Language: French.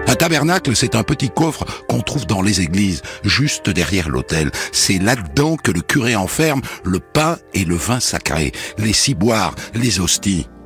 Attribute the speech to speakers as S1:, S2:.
S1: Un tabernacle, c'est un petit coffre qu'on trouve dans les églises, juste derrière l'autel. C'est là-dedans que le curé enferme le pain et le vin sacré, les ciboires, les hosties.